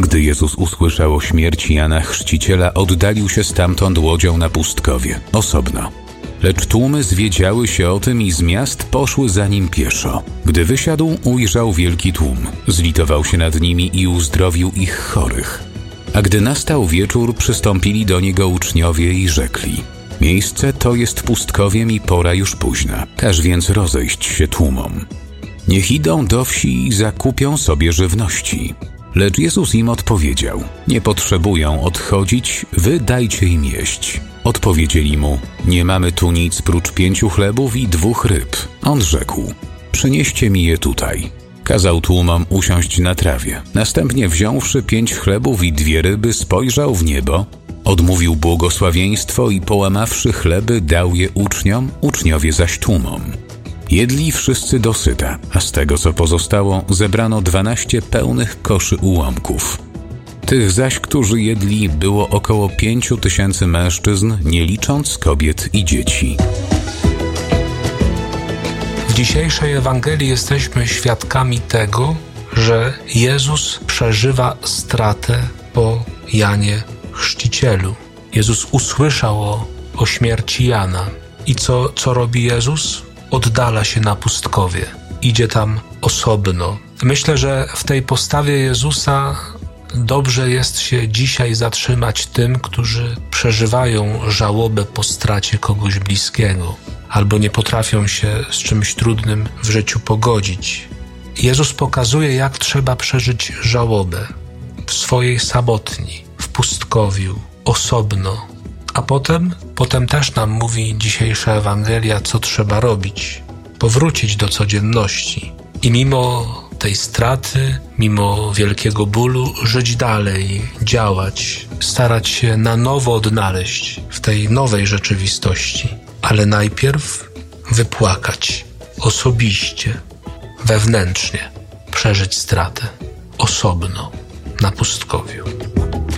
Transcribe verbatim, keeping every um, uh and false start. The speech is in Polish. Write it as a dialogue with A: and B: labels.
A: Gdy Jezus usłyszał o śmierci Jana Chrzciciela, oddalił się stamtąd łodzią na pustkowie, osobno. Lecz tłumy zwiedziały się o tym i z miast poszły za nim pieszo. Gdy wysiadł, ujrzał wielki tłum. Zlitował się nad nimi i uzdrowił ich chorych. A gdy nastał wieczór, przystąpili do niego uczniowie i rzekli: miejsce to jest pustkowiem i pora już późna. Każ więc rozejść się tłumom. Niech idą do wsi i zakupią sobie żywności. Lecz Jezus im odpowiedział: nie potrzebują odchodzić, wy dajcie im jeść. Odpowiedzieli mu: nie mamy tu nic prócz pięciu chlebów i dwóch ryb. On rzekł: przynieście mi je tutaj. Kazał tłumom usiąść na trawie. Następnie wziąwszy pięć chlebów i dwie ryby, spojrzał w niebo, odmówił błogosławieństwo i połamawszy chleby, dał je uczniom, uczniowie zaś tłumom. Jedli wszyscy dosyta, a z tego, co pozostało, zebrano dwanaście pełnych koszy ułomków. Tych zaś, którzy jedli, było około pięciu tysięcy mężczyzn, nie licząc kobiet i dzieci.
B: W dzisiejszej Ewangelii jesteśmy świadkami tego, że Jezus przeżywa stratę po Janie Chrzcicielu. Jezus usłyszał o, o śmierci Jana. I co, co robi Jezus? Oddala się na pustkowie. Idzie tam osobno. Myślę, że w tej postawie Jezusa dobrze jest się dzisiaj zatrzymać tym, którzy przeżywają żałobę po stracie kogoś bliskiego, albo nie potrafią się z czymś trudnym w życiu pogodzić. Jezus pokazuje, jak trzeba przeżyć żałobę w swojej samotni, w pustkowiu, osobno. A potem, potem też nam mówi dzisiejsza Ewangelia, co trzeba robić. Powrócić do codzienności i mimo tej straty, mimo wielkiego bólu, żyć dalej, działać, starać się na nowo odnaleźć w tej nowej rzeczywistości. Ale najpierw wypłakać osobiście, wewnętrznie, przeżyć stratę, osobno, na pustkowiu.